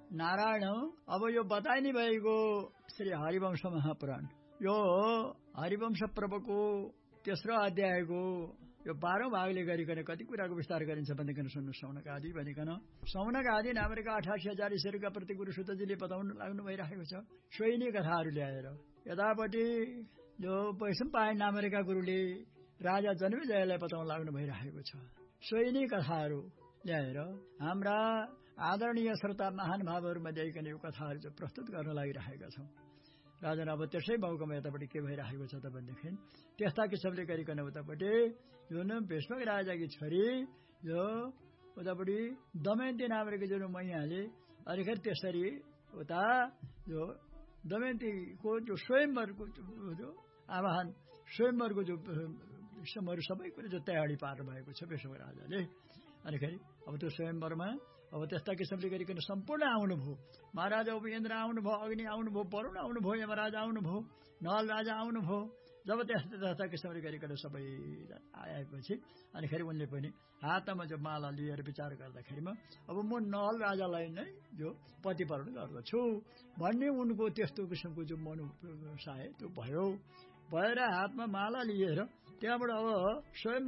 नारायण अब यो बताइने भएको श्री हरिवंश महापुराण यो हरिवंश पर्वको तेस्रो अध्यायको यो 12औं भागले गरिकन कति कुराको विस्तार गरिन्छ भनिकन सुन्नु। सौनक आदि भनिकन सौनक आदि नामका 88,000 ऋषिहरूका प्रति गुरु सुतजीले बताउन लाग्नु भइरहेको छ सोही नै कथाहरू ल्याएर। यतापट्टि जो वैशम्पायन नामका गुरुले राजा जन्मेजयलाई बताउन लाग्नु भइरहेको छ सोही नै कथाहरू ल्याएर हाम्रा आदरणीय श्रोता महानुभावहरूमा ल्याइकन यो कथाहरू चाहिँ प्रस्तुत गर्न लागिरहेका छौँ। राजन अब त्यसै मौकामा यतापट्टि के भइरहेको छ त भनेदेखि त्यस्ता किसिमले गरिकन उतापट्टि यो भीष्मक राजाकी छोरी यो उतापट्टि दमयन्ती नामको जुन मैयाले अनिखेर त्यसरी उता यो दमयन्तीको जो स्वयंवरको जो आवाहन स्वयंवरको जो समयहरू सबै कुरा जो तयारी पार्नु भएको छ भीष्मक राजाले। अनिखेरि अब त्यो स्वयंवरमा अब त्यस्ता किसिमले गरिकन सम्पूर्ण आउनुभयो। महाराजा उपेन्द्र आउनुभयो, अग्नि आउनुभयो, वरुण आउनुभयो, यमराज आउनुभयो, नल राजा आउनुभयो। जब त्यस्ता किसिमले गरिकन सबै आएपछि अनिखेरि उनले पनि हातमा जो माला लिएर विचार गर्दाखेरिमा अब म नल राजालाई नै जो प्रतिपालन गर्दछु भन्ने उनको त्यस्तो किसिमको जो मनोसाय त्यो भयो। भएर हातमा माला लिएर त्यहाँबाट अब स्वयं